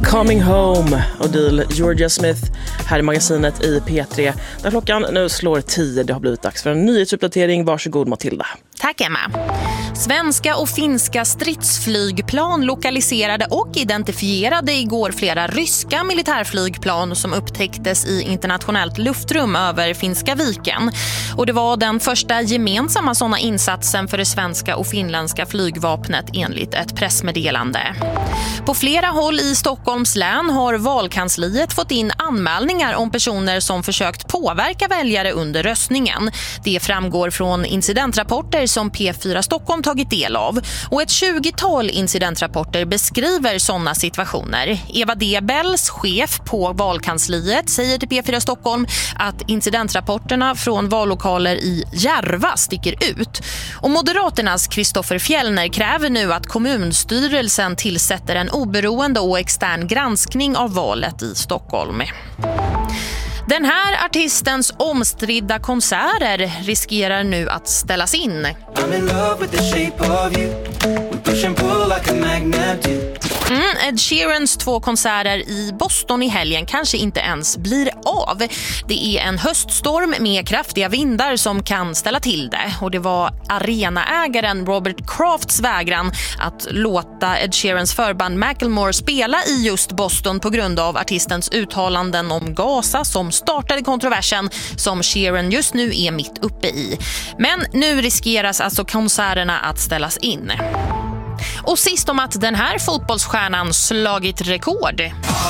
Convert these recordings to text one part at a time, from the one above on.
Coming Home och Deal Georgia Smith här i magasinet i P3 där klockan nu slår 10. Det har blivit dags för en nyhetsuppdatering. Varsågod Matilda. Tack Emma. Svenska och finska stridsflygplan lokaliserade och identifierade igår flera ryska militärflygplan som upptäcktes i internationellt luftrum över Finska viken. Och det var den första gemensamma sådana insatsen för det svenska och finländska flygvapnet enligt ett pressmeddelande. På flera håll i Stockholms län har valkansliet fått in anmälningar om personer som försökt påverka väljare under röstningen. Det framgår från incidentrapporter som P4 Stockholm tagit del av. Och ett 20-tal incidentrapporter beskriver sådana situationer. Eva Debels, chef på valkansliet, säger till P4 Stockholm att incidentrapporterna från vallokaler i Järva sticker ut. Och Moderaternas Kristoffer Fjellner kräver nu att kommunstyrelsen tillsätter en oberoende och extern granskning av valet i Stockholm. Den här artistens omstridda konserter riskerar nu att ställas in. Ed Sheerans 2 konserter i Boston i helgen kanske inte ens blir av. Det är en höststorm med kraftiga vindar som kan ställa till det. Och det var arenaägaren Robert Crafts vägran att låta Ed Sheerans förband Macklemore spela i just Boston på grund av artistens uttalanden om Gaza som startade kontroversen som Sheeran just nu är mitt uppe i. Men nu riskeras alltså konserterna att ställas in. Och sist om att den här fotbollsstjärnan slagit rekord.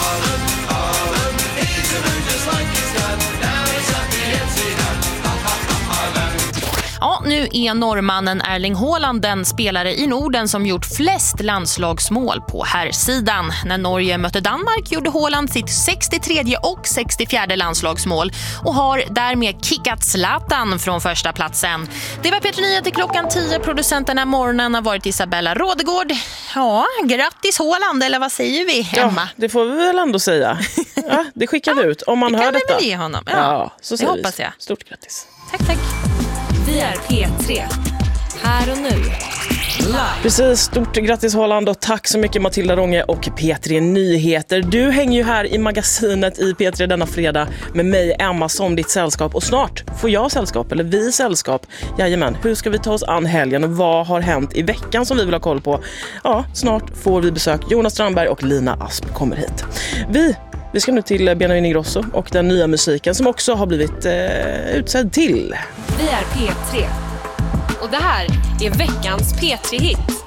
Ja, nu är norrmannen Erling Haaland den spelare i Norden som gjort flest landslagsmål på herrsidan. När Norge mötte Danmark gjorde Haaland sitt 63 och 64 landslagsmål och har därmed kickat Zlatan från första platsen. Det var P3 Nyheter klockan 10. Producenterna morgonen har varit Isabella Rådegård. Ja, grattis Haaland, eller vad säger vi, Emma? Ja, det får vi väl ändå säga. Ja, det skickar vi ut om man hör detta. Det kan vi väl ge honom. Ja, så det hoppas jag. Stort grattis. Tack. Vi är P3. Här och nu. Live. Precis, stort grattis Haaland och tack så mycket Matilda Ronge och P3 Nyheter. Du hänger ju här i magasinet i P3 denna fredag med mig, Emma, som ditt sällskap. Och snart får jag sällskap, eller vi sällskap. Jajamän, hur ska vi ta oss an helgen och vad har hänt i veckan som vi vill ha koll på? Ja, snart får vi besök. Jonas Strandberg och Lina Asp kommer hit. Vi ska nu till Benjamin Ingrosso och den nya musiken som också har blivit utsedd till. Vi är P3. Och det här är veckans P3-hit.